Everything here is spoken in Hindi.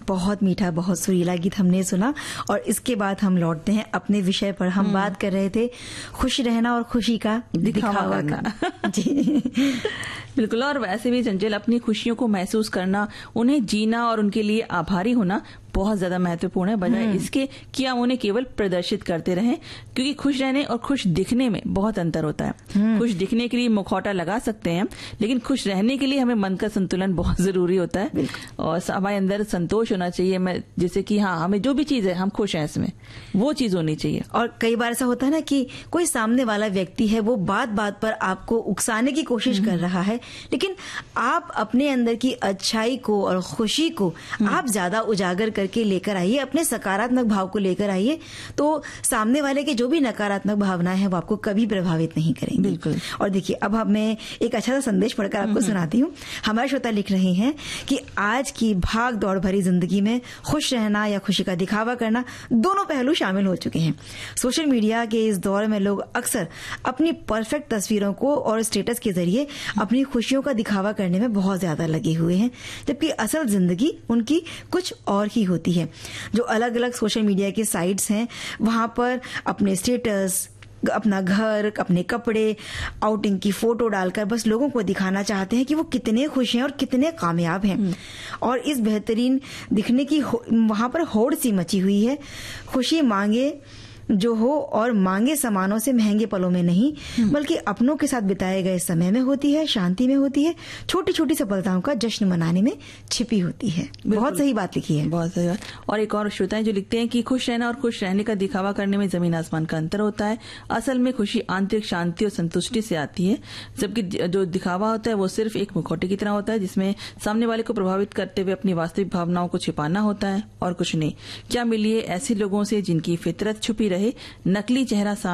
बहुत मीठा, बहुत सुरीला गीत हमने सुना और इसके बाद हम लौटते हैं अपने विषय पर। हम बात कर रहे थे खुश रहना और खुशी का दिखावा करना। जी बिल्कुल। और वैसे भी चंचल, अपनी खुशियों को महसूस करना, उन्हें जीना और उनके लिए आभारी होना बहुत ज्यादा महत्वपूर्ण है, बजाय इसके कि हम उन्हें केवल प्रदर्शित करते रहें, क्योंकि खुश रहने और खुश दिखने में बहुत अंतर होता है। खुश दिखने के लिए मुखौटा लगा सकते हैं, लेकिन खुश रहने के लिए हमें मन का संतुलन बहुत जरूरी होता है और हमारे अंदर संतोष होना चाहिए, जैसे कि हाँ, हमें जो भी चीज है हम खुश हैं इसमें, वो चीज होनी चाहिए। और कई बार ऐसा होता है ना कि कोई सामने वाला व्यक्ति है, वो बात बात पर आपको उकसाने की कोशिश कर रहा है, लेकिन आप अपने अंदर की अच्छाई को और खुशी को आप ज्यादा उजागर करके लेकर आइए, अपने सकारात्मक भाव को लेकर आइए, तो सामने वाले के जो भी नकारात्मक भावनाएं हैं वो आपको कभी प्रभावित नहीं करेंगी। बिल्कुल। और देखिए, अब मैं एक अच्छा सा संदेश पढ़कर आपको सुनाती हूँ। हमारे श्रोता लिख रहे हैं कि आज की भाग दौड़ भरी जिंदगी में खुश रहना या खुशी का दिखावा करना, दोनों पहलू शामिल हो चुके हैं। सोशल मीडिया के इस दौर में लोग अक्सर अपनी परफेक्ट तस्वीरों को और स्टेटस के जरिए अपनी खुशियों का दिखावा करने में बहुत ज्यादा लगे हुए हैं, जबकि असल जिंदगी उनकी कुछ और ही होती है। जो अलग अलग सोशल मीडिया के साइट्स हैं, वहां पर अपने स्टेटस, अपना घर, अपने कपड़े, आउटिंग की फोटो डालकर बस लोगों को दिखाना चाहते हैं कि वो कितने खुश हैं और कितने कामयाब हैं। और इस बेहतरीन दिखने की वहां पर होड़ सी मची हुई है। खुशी मांगे जो हो और मांगे सामानों से महंगे पलों में नहीं, बल्कि अपनों के साथ बिताए गए समय में होती है, शांति में होती है, छोटी छोटी सफलताओं का जश्न मनाने में छिपी होती है। बहुत सही बात लिखी है, बहुत सही बात। और एक और श्रोता है जो लिखते हैं कि खुश रहना और खुश रहने का दिखावा करने में जमीन आसमान का अंतर होता है। असल में खुशी आंतरिक शांति और संतुष्टि से आती है, जबकि जो दिखावा होता है वो सिर्फ एक मुखौटे की तरह होता है, जिसमें सामने वाले को प्रभावित करते हुए अपनी वास्तविक भावनाओं को छिपाना होता है और कुछ नहीं। क्या मिलिए ऐसे लोगों से जिनकी फितरत छुपी रहे, नकली चेहरा